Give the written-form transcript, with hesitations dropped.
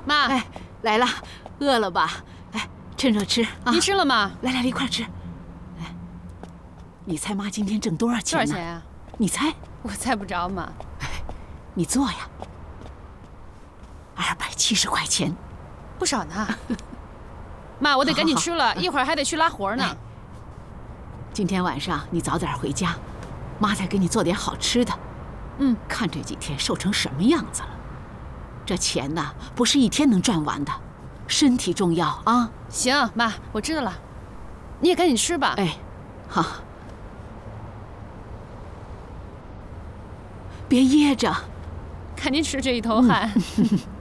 妈， 哎，来了，饿了吧？哎，趁热吃啊！ 您吃了吗？ 来，一块吃。哎，你猜妈今天挣多少钱呢？ 多少钱啊？ 你猜？ 我猜不着嘛。 哎，你做呀。270块钱， 不少呢。妈，我得赶紧吃了，一会儿还得去拉活呢。 今天晚上你早点回家，妈再给你做点好吃的。看这几天瘦成什么样子了。这钱呢，不是一天能赚完的，身体重要啊。 行，妈，我知道了，你也赶紧吃吧。 哎，好，别噎着。 看您吃这一头汗。